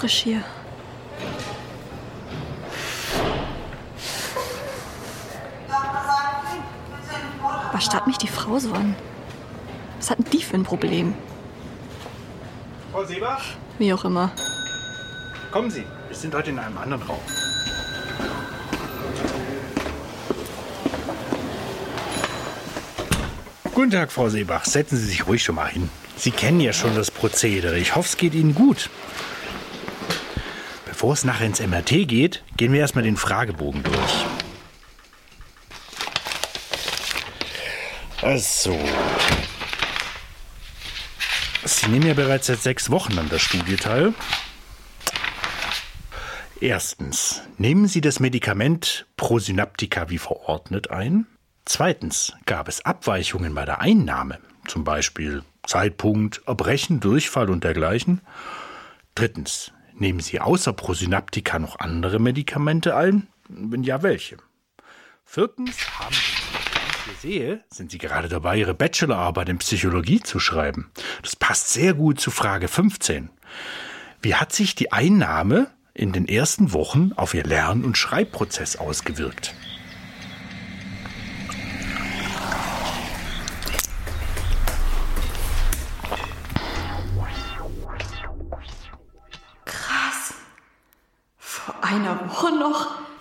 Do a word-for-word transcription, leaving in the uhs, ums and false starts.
frisch hier. Was starrt mich die Frau so an? Was hat denn die für ein Problem? Frau Seebach? Wie auch immer. Kommen Sie, wir sind heute in einem anderen Raum. Guten Tag, Frau Seebach. Setzen Sie sich ruhig schon mal hin. Sie kennen ja schon das Prozedere. Ich hoffe, es geht Ihnen gut. Bevor es nachher ins M R T geht, gehen wir erstmal den Fragebogen durch. Also. Sie nehmen ja bereits seit sechs Wochen an der Studie teil. Erstens, nehmen Sie das Medikament Prosynaptika wie verordnet ein. Zweitens, gab es Abweichungen bei der Einnahme, zum Beispiel Zeitpunkt, Erbrechen, Durchfall und dergleichen. Drittens, nehmen Sie außer Prosynaptika noch andere Medikamente ein? Wenn ja, welche? Viertens, haben Sie, wie ich hier sehe, sind Sie gerade dabei, Ihre Bachelorarbeit in Psychologie zu schreiben. Das passt sehr gut zu Frage fünfzehn. Wie hat sich die Einnahme in den ersten Wochen auf Ihr Lern- und Schreibprozess ausgewirkt? Krass. Vor einer Woche noch